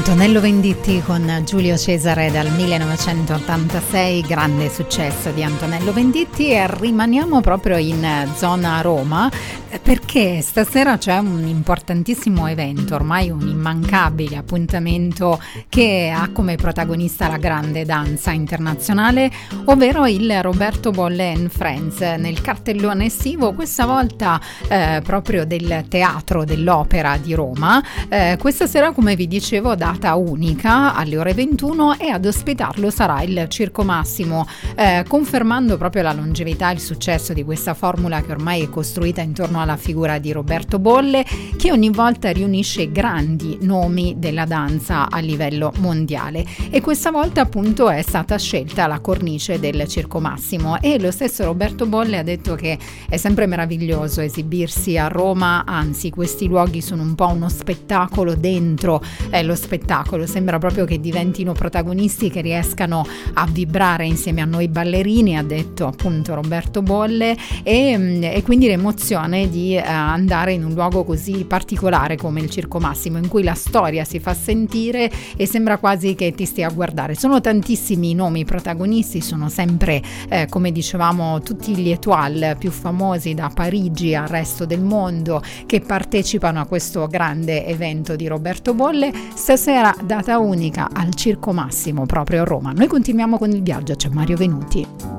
Antonello Venditti con Giulio Cesare dal 1986, grande successo di Antonello Venditti, e rimaniamo proprio in zona Roma perché stasera c'è un importantissimo evento, ormai un immancabile appuntamento che ha come protagonista la grande danza internazionale, ovvero il Roberto Bolle and Friends, nel cartellone estivo, questa volta proprio del Teatro dell'Opera di Roma. Questa sera, come vi dicevo, data unica alle ore 21, e ad ospitarlo sarà il Circo Massimo, confermando proprio la longevità e il successo di questa formula che ormai è costruita intorno alla figura di Roberto Bolle, che ogni volta riunisce grandi nomi della danza a livello mondiale, e questa volta appunto è stata scelta la cornice del Circo Massimo, e lo stesso Roberto Bolle ha detto che è sempre meraviglioso esibirsi a Roma, anzi questi luoghi sono un po' uno spettacolo dentro lo spettacolo, sembra proprio che diventino protagonisti, che riescano a vibrare insieme a noi ballerini, ha detto appunto Roberto Bolle, e quindi l'emozione di andare in un luogo così particolare come il Circo Massimo, in cui la storia si fa sentire e sembra quasi che ti stia a guardare. Sono tantissimi i nomi protagonisti, sono sempre come dicevamo tutti gli étoile più famosi da Parigi al resto del mondo che partecipano a questo grande evento di Roberto Bolle. Stasera data unica al Circo Massimo proprio a Roma. Noi continuiamo con il viaggio, c'è Mario Venuti.